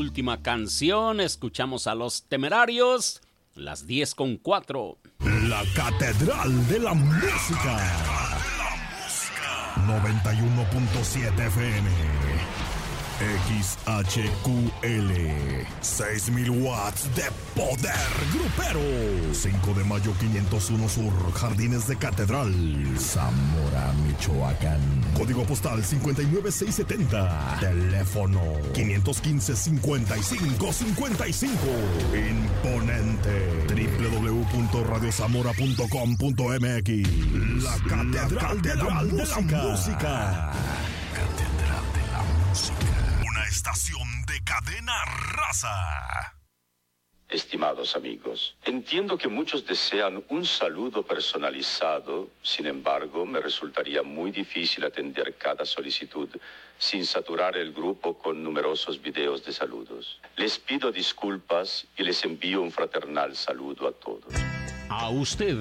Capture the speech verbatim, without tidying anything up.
última canción. Escuchamos a Los Temerarios, las diez con cuatro. La Catedral de la Música. noventa y uno punto siete F M. X H Q L. seis mil watts de poder grupero. cinco de mayo quinientos uno Sur, Jardines de Catedral, Zamora, Michoacán. Código postal cincuenta y nueve seis setenta. Teléfono quinientos quince, cincuenta y cinco cincuenta y cinco. Imponente. doble u doble u doble u punto radio zamora punto com punto m x. La Catedral, La Catedral de, la de la Música. Catedral de la Música. Una estación de Cadena Raza. Estimados amigos, entiendo que muchos desean un saludo personalizado, sin embargo, me resultaría muy difícil atender cada solicitud sin saturar el grupo con numerosos videos de saludos. Les pido disculpas y les envío un fraternal saludo a todos. A usted